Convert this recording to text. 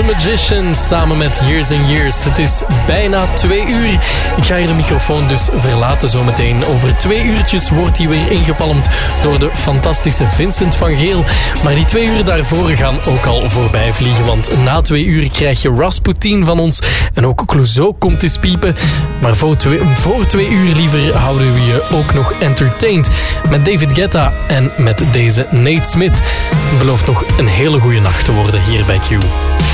The Magicians samen met Years and Years. Het is bijna 2 uur. Ik ga hier de microfoon dus verlaten zometeen. Over 2 uurtjes wordt hij weer ingepalmd door de fantastische Vincent van Geel. Maar die 2 uur daarvoor gaan ook al voorbij vliegen. Want na 2 uur krijg je Rasputin van ons. En ook Clouseau komt eens piepen. Maar voor 2 uur liever houden we je ook nog entertained. Met David Guetta en met deze Nate Smith. Het belooft nog een hele goede nacht te worden hier bij Q.